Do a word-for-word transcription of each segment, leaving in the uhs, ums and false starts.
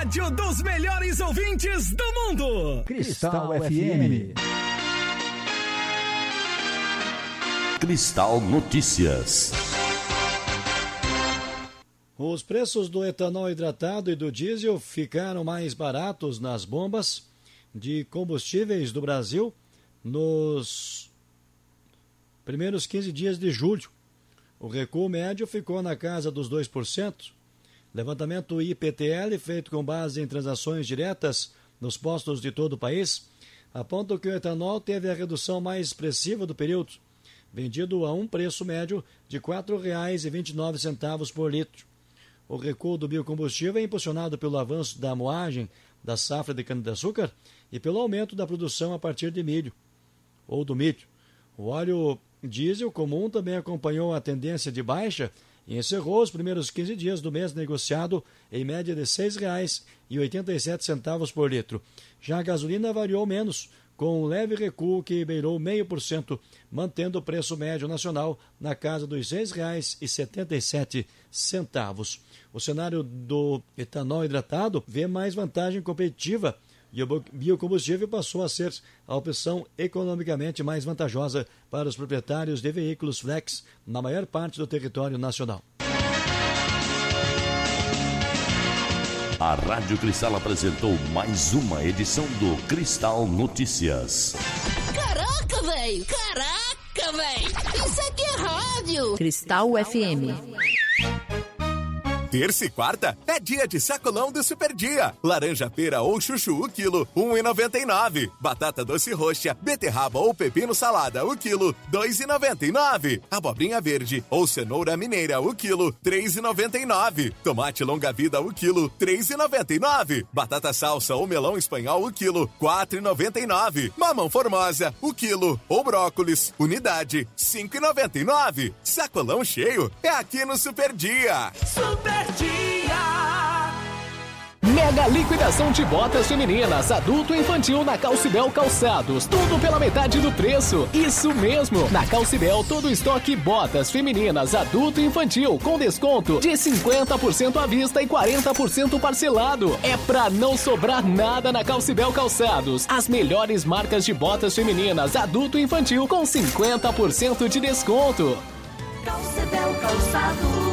rádio dos melhores ouvintes do mundo. Cristal F M. Cristal Notícias. Os preços do etanol hidratado e do diesel ficaram mais baratos nas bombas de combustíveis do Brasil nos primeiros quinze dias de julho. O recuo médio ficou na casa dos dois por cento. Levantamento I P T L, feito com base em transações diretas nos postos de todo o país, aponta que o etanol teve a redução mais expressiva do período, vendido a um preço médio de quatro reais e vinte e nove centavos por litro. O recuo do biocombustível é impulsionado pelo avanço da moagem da safra de cana-de-açúcar e pelo aumento da produção a partir de milho, ou do milho. O óleo diesel comum também acompanhou a tendência de baixa e encerrou os primeiros quinze dias do mês negociado em média de seis reais e oitenta e sete centavos por litro. Já a gasolina variou menos, com um leve recuo que beirou zero vírgula cinco por cento, mantendo o preço médio nacional na casa dos seis reais e setenta e sete centavos. O cenário do etanol hidratado vê mais vantagem competitiva e o biocombustível passou a ser a opção economicamente mais vantajosa para os proprietários de veículos flex na maior parte do território nacional. A Rádio Cristal apresentou mais uma edição do Cristal Notícias. Caraca, velho! Caraca, velho! Isso aqui é rádio! Cristal F M. Terça e quarta é dia de sacolão do Super Dia. Laranja pera ou chuchu o quilo, um real e noventa e nove centavos. Batata doce roxa, beterraba ou pepino salada o quilo, dois reais e noventa e nove centavos. Abobrinha verde ou cenoura mineira o quilo, três reais e noventa e nove centavos. Tomate longa vida o quilo, três reais e noventa e nove centavos. Batata salsa ou melão espanhol o quilo, quatro reais e noventa e nove centavos. Mamão formosa o quilo ou brócolis, unidade, cinco reais e noventa e nove centavos. Sacolão cheio é aqui no Super Dia. Super Dia! Mega liquidação de botas femininas, adulto e infantil na Calcibel Calçados. Tudo pela metade do preço. Isso mesmo! Na Calcibel, todo o estoque botas femininas, adulto e infantil, com desconto de cinquenta por cento à vista e quarenta por cento parcelado. É pra não sobrar nada na Calcibel Calçados. As melhores marcas de botas femininas, adulto e infantil, com cinquenta por cento de desconto. Calcibel Calçados.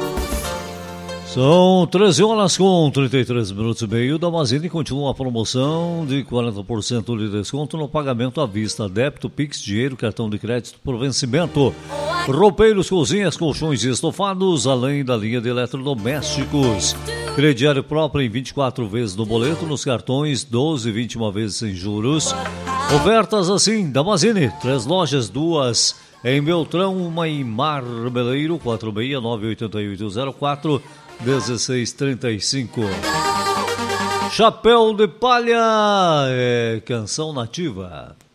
São treze horas com trinta e três minutos e meio. Da Mazini continua a promoção de quarenta por cento de desconto no pagamento à vista, débito, Pix, dinheiro, cartão de crédito por vencimento. Roupeiros, cozinhas, colchões e estofados, além da linha de eletrodomésticos. Crediário próprio em vinte e quatro vezes no boleto, nos cartões doze e vinte e uma vezes sem juros. Ofertas assim, da Mazini, três lojas, duas em Beltrão, uma em Marmeleiro, quatro seis nove oito oito zero quatro dezesseis trinta e cinco. Chapéu de Palha é canção nativa.